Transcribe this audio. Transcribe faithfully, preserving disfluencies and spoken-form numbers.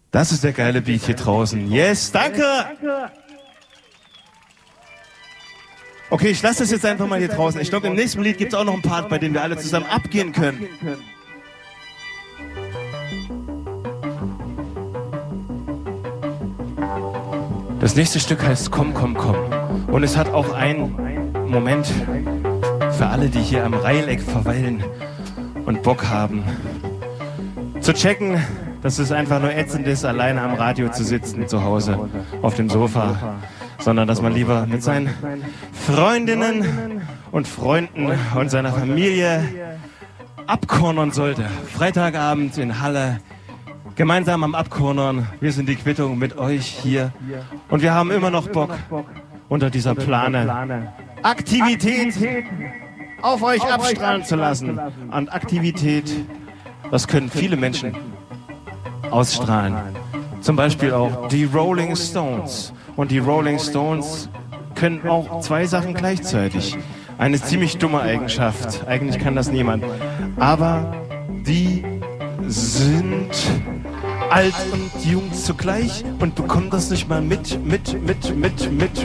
Das ist der geile Beat hier draußen. Yes, danke! Okay, ich lasse das jetzt einfach mal hier draußen. Ich glaube, im nächsten Lied gibt es auch noch einen Part, bei dem wir alle zusammen abgehen können. Das nächste Stück heißt Komm, komm, komm. Und es hat auch einen Moment für alle, die hier am Reileck verweilen und Bock haben, zu checken, dass es einfach nur ätzend ist, alleine am Radio zu sitzen, zu Hause, auf dem Sofa, sondern dass man lieber mit seinen Freundinnen und Freunden und seiner Familie abkornern sollte. Freitagabend in Halle, gemeinsam am Abkornern. Wir sind die Quittung mit euch hier. Und wir haben immer noch Bock, unter dieser Plane Aktivität auf euch abstrahlen zu lassen. Und Aktivität, das können viele Menschen ausstrahlen. Zum Beispiel auch die Rolling Stones. Und die Rolling Stones können auch zwei Sachen gleichzeitig. Eine ziemlich dumme Eigenschaft. Eigentlich kann das niemand. Aber die sind alt und jung zugleich und bekommen das nicht mal mit, mit, mit, mit, mit,